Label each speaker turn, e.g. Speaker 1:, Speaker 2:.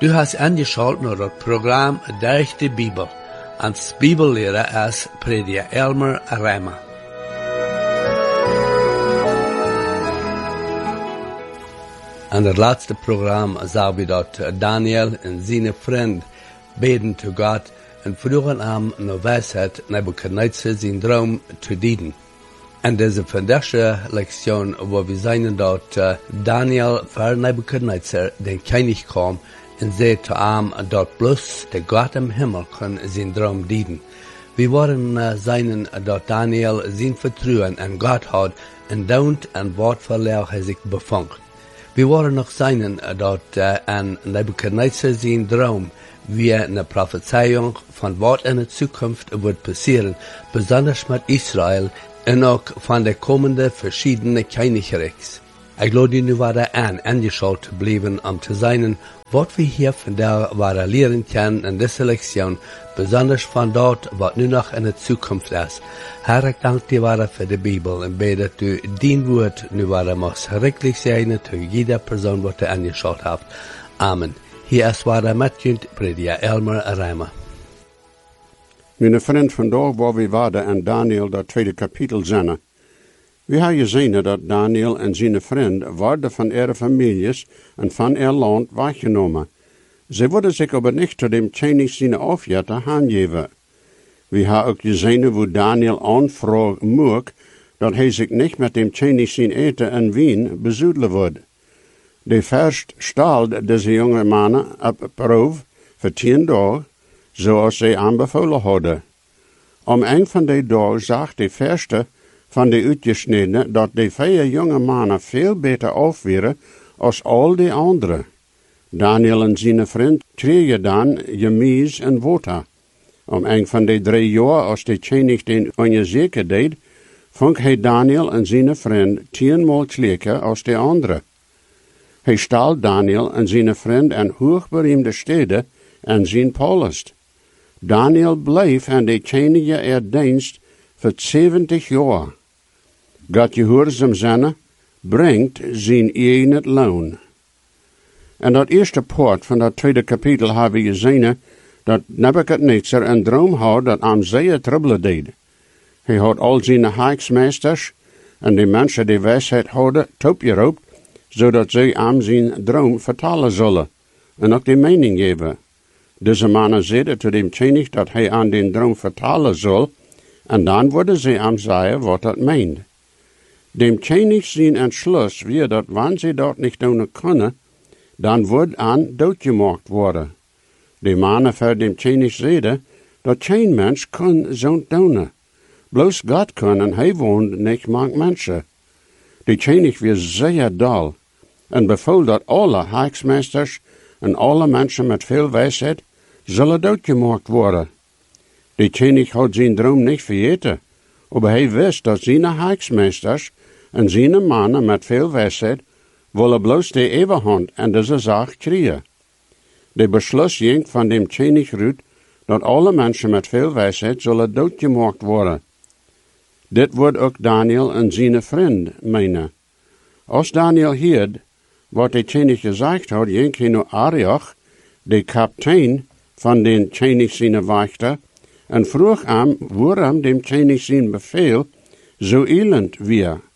Speaker 1: Du hast angeschaut naar het programma Durch die Bibel. Als Bibellehrer ist Prediger Elmer Reimer. An het laatste programma zagen we dat Daniel en zijn vriend beten zu Gott en vroegen hem naar wijsheid Nebuchadnezzar zijn droom te dienen. En deze vandaagse lektion waar we zien dat Daniel voor Nebuchadnezzar den König kwam en zei te hem dat bloß der Gott im Himmel kon zijn droom dienen. We waren zien dat Daniel zijn vertrouwen en Gott had en daunt en woordverleer hij zich bevond. We waren nog zien dat an Nebuchadnezzar zijn droom wie eine Prophezeiung von wat in der Zukunft wird passieren, besonders mit Israel und auch von der kommenden verschiedenen Königreichs. Ich glaube, nu war angeschaut bleiben, zu sehen, was wir hier von der Ware lernen können in dieser Lektion, besonders von dort, was nu noch in der Zukunft ist. Herr, ich danke dir Ware für die Bibel und bete, dass du dein Wort nu Ware machst, richtig sein, zu jeder Person, was du angeschaut hast. Amen. Hier ist Ware Matjent, Prediger Elmer Reimer.
Speaker 2: Mijn vriend, vandaag waar we waren in Daniel, dat tweede kapitel zijn. We hebben gezien dat Daniel en zijn vriend worden van ihre families en van ihr land weggenomen. Ze worden zich aber niet tot dem König zijn afjetter aangeven. We hebben ook gezien hoe Daniel aanvragen moet dat hij zich niet met dem König zijn eten en wien bezoedelen wordt. De first stelde deze jonge mannen op proef voor 10 dagen, zoals zij aanbevolen hadden. Om een van die dagen zag de firste van de uitgesnedenen dat de 4 jonge mannen veel beter afweren als al die anderen. Daniel en zijn vriend kregen dan gemies en water. Om een van de 3 jaar als de König den onzeker deed, vond hij Daniel en zijn vriend 10-maal slechter als de anderen. Hij stal Daniel en zijn vriend en hoogberoemde steden en zijn palast. Daniel bleef aan de König dienst voor 70 jaar. God gehoorzaam zijn, brengt zijn eigen loon. En dat eerste part van dat tweede kapitel hebben we gezien dat Nebuchadnezzar een droom had dat hem zeer trouble deed. Hij had al zijn haaksmeesters en de mensen die wijsheid hadden toepgeroepen, zodat zij hem zijn droom vertalen zullen en ook de mening geven. Deze mannen zeiden tot dem König dat hij aan den droom vertalen zal, en dan worden zij hem zeggen wat dat meent. Dem König zijn entschluss weer dat wanneer zij dat niet doen kunnen, dan wordt aan doodgemaakt worden. De mannen voor dem König zeiden dat geen mens kan zo'n doen. Bloos God kan en hij woont niet met mensen. De König weer zeer dol en bevoel dat alle haaksmeesters en alle mensen met veel wijsheid zullen doodgemaakt worden. De König had zijn droom niet vergeten, maar hij wist dat zijn haaksmeesters en zijn mannen met veel wijsheid willen bloos de eeuwigheid en deze zaak krijgen. De beslus ging van dem König uit dat alle mensen met veel wijsheid zullen doodgemaakt worden. Dit wordt ook Daniel en zijn vriend meenen. Als Daniel hield wat de König gezegd had, ging hij naar Arioch, de kapitein van den König zijn wachter, en vroeg hem waarom dem König zijn bevel zo elend weer.